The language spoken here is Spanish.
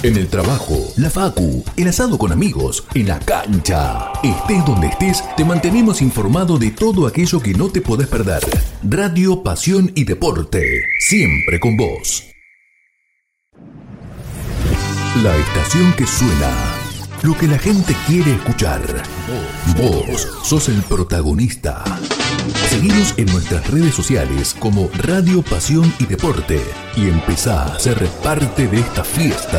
En el trabajo, la facu, el asado con amigos, en la cancha. Estés donde estés, te mantenemos informado de todo aquello que no te podés perder. Radio, pasión y deporte, siempre con vos. La estación que suena, lo que la gente quiere escuchar. Vos sos el protagonista. Seguinos en nuestras redes sociales como Radio, Pasión y Deporte y empezá a ser parte de esta fiesta